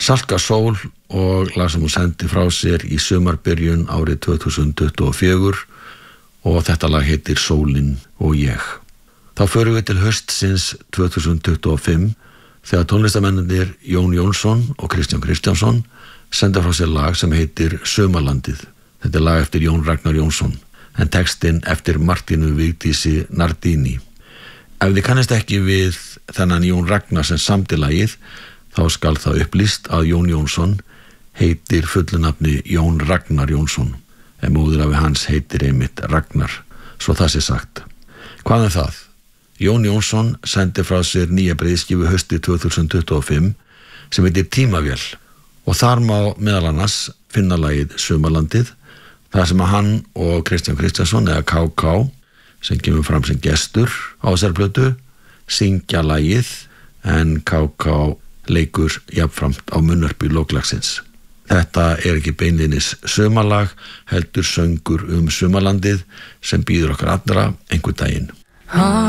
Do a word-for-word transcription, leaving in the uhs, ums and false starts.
Salka Sól og lag sem hún sendi frá sér í sumarbyrjun árið tvö þúsund tuttugu og fjögur og þetta lag heitir Sólin og ég. Þá förum við til haustsins tvö þúsund tuttugu og fimm þegar tónlistarmennirnir Jón Jónsson og Kristján Kristjánsson senda frá sér lag sem heitir Sumarlandið. Þetta er lag eftir Jón Ragnar Jónsson en textinn eftir Martínu Vigdísi Nardini. Ef þið kannist ekki við þennan Jón Ragnar sem samdi lagið, þá skal það upplýst að Jón Jónsson heitir fullu nafni Jón Ragnar Jónsson, en móðurafi hans heitir einmitt Ragnar, svo það sé sagt. Hvað er það? Jón Jónsson sendi frá sér nýja breiðskífu haustið tvö þúsund tuttugu og fimm sem heitir Tímavél og þar má meðal annars finna lagið Sumarlandið, þar sem að hann og Kristján Kristjánsson eða K K sem kemur fram sem gestur á þessari plötu syngja lagið en K K leikur jafnframt á munnarpi lóklagsins. Þetta er ekki beinlinis sumarlag, heldur söngur um sumarlandið sem býður okkar allra einhvern daginn.